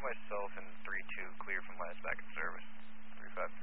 myself and 3-2, clear from last back in service. 3-5.